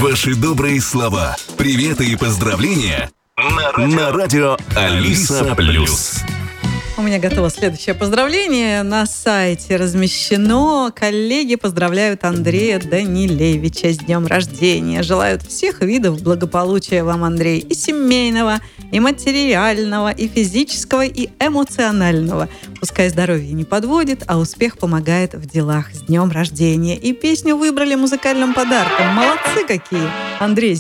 Ваши добрые слова, приветы и поздравления на радио Алиса Плюс. У меня готово следующее поздравление. На сайте размещено. Коллеги поздравляют Андрея Данилевича с днем рождения. Желают всех видов благополучия вам, Андрей. И семейного, и материального, и физического, и эмоционального. Пускай здоровье не подводит, а успех помогает в делах. С днем рождения. И песню выбрали музыкальным подарком. Молодцы какие! Андрей,